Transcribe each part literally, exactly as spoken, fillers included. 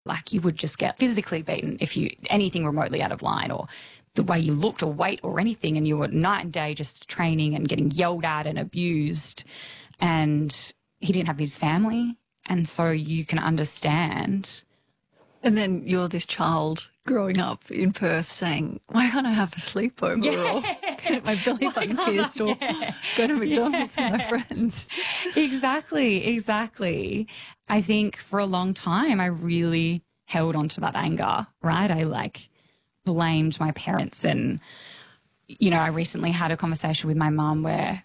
Like you would just get physically beaten if you anything remotely out of line, or the way you looked or weight or anything, and you were night and day just training and getting yelled at and abused. And he didn't have his family, and so you can understand. And then you're this child growing up in Perth saying, why can't I have a sleepover Yeah. or get my belly button pierced or yeah. go to McDonald's yeah. with my friends? Exactly, exactly. I think for a long time I really held on to that anger, right? I like blamed my parents, and, you know, I recently had a conversation with my mum where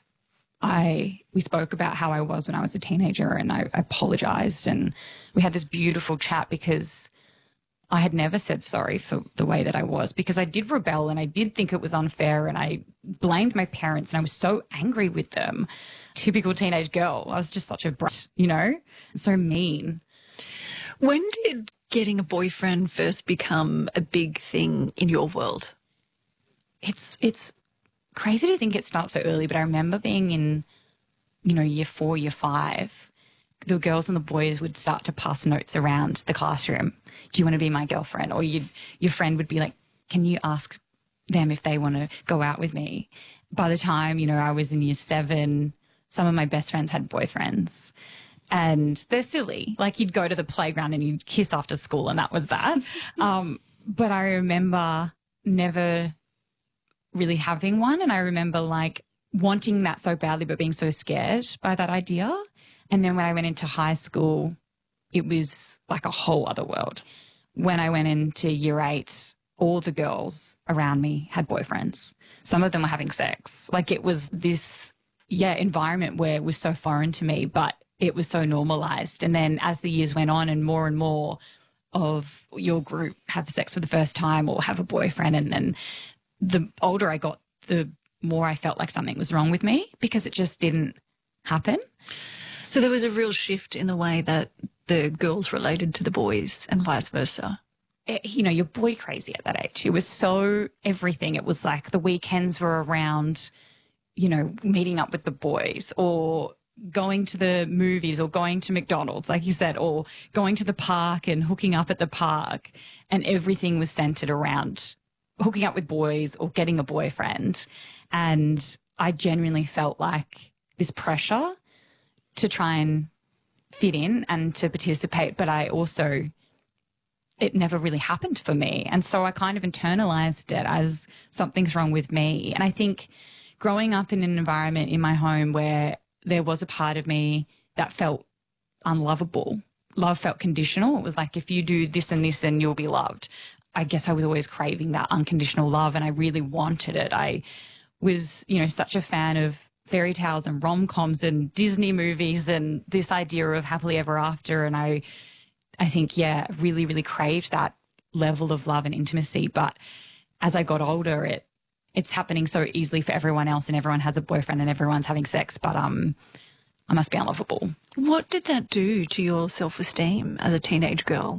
I we spoke about how I was when I was a teenager, and I, I apologized, and we had this beautiful chat because I had never said sorry for the way that I was, because I did rebel and I did think it was unfair, and I blamed my parents and I was so angry with them. Typical teenage girl. I was just such a brat, you know, so mean. When did getting a boyfriend first become a big thing in your world? It's, it's crazy to think it starts so early, but I remember being in, you know, year four, year five, the girls and the boys would start to pass notes around the classroom. Do you want to be my girlfriend? Or you'd, your friend would be like, can you ask them if they want to go out with me? By the time, you know, I was in year seven, some of my best friends had boyfriends. And they're silly. Like you'd go to the playground and you'd kiss after school, and that was that. um, but I remember never really having one. And I remember like wanting that so badly, but being so scared by that idea. And then when I went into high school, it was like a whole other world. When I went into year eight, all the girls around me had boyfriends. Some of them were having sex. Like it was this, yeah, environment where it was so foreign to me, but it was so normalized. And then as the years went on and more and more of your group have sex for the first time or have a boyfriend, and then the older I got, the more I felt like something was wrong with me, because it just didn't happen. So there was a real shift in the way that the girls related to the boys and vice versa. It, you know, you're boy crazy at that age. It was so everything. It was like the weekends were around, you know, meeting up with the boys or going to the movies or going to McDonald's, like you said, or going to the park and hooking up at the park. And everything was centered around hooking up with boys or getting a boyfriend. And I genuinely felt like this pressure to try and fit in and to participate, but I also, it never really happened for me. And so I kind of internalized it as something's wrong with me. And I think growing up in an environment in my home where there was a part of me that felt unlovable, love felt conditional. It was like, if you do this and this, then you'll be loved. I guess I was always craving that unconditional love, and I really wanted it. I was, you know, such a fan of fairy tales and rom-coms and Disney movies and this idea of happily ever after. And I, I think, yeah, really, really craved that level of love and intimacy. But as I got older, it, it's happening so easily for everyone else, and everyone has a boyfriend and everyone's having sex, but um, I must be unlovable. What did that do to your self-esteem as a teenage girl?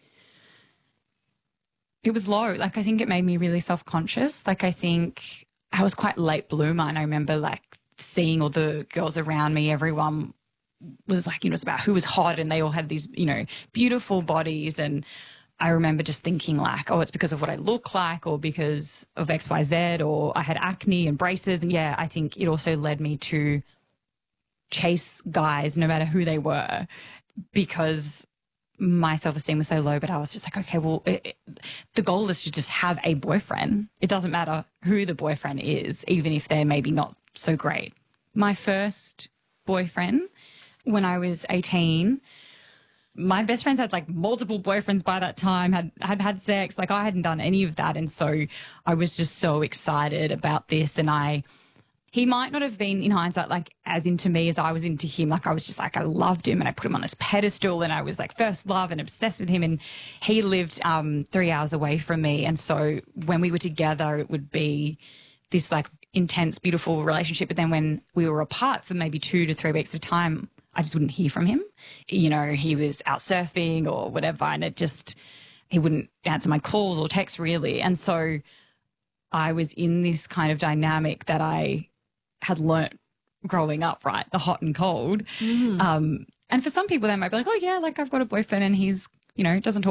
It was low. Like, I think it made me really self-conscious. Like, I think I was quite late bloomer, and I remember like seeing all the girls around me, everyone was like, you know, it's about who was hot, and they all had these, you know, beautiful bodies. And I remember just thinking like, oh, it's because of what I look like or because of X, Y, Z, or I had acne and braces. And yeah, I think it also led me to chase guys no matter who they were, because my self-esteem was so low. But I was just like, okay, well, it, it, the goal is to just have a boyfriend. It doesn't matter who the boyfriend is, even if they're maybe not so great. My first boyfriend, when I was eighteen, my best friends had like multiple boyfriends by that time, had, had had sex. Like, I hadn't done any of that. And so I was just so excited about this. And I, he might not have been in hindsight like as into me as I was into him. Like, I was just like, I loved him and I put him on this pedestal, and I was like first love and obsessed with him. And he lived um, three hours away from me. And so when we were together, it would be this like intense, beautiful relationship. But then when we were apart for maybe two to three weeks at a time, I just wouldn't hear from him. You know, he was out surfing or whatever, and it just, he wouldn't answer my calls or texts really. And so I was in this kind of dynamic that I had learnt growing up, right? The hot and cold. Mm. Um, and for some people, they might be like, oh yeah, like I've got a boyfriend and he's, you know, doesn't talk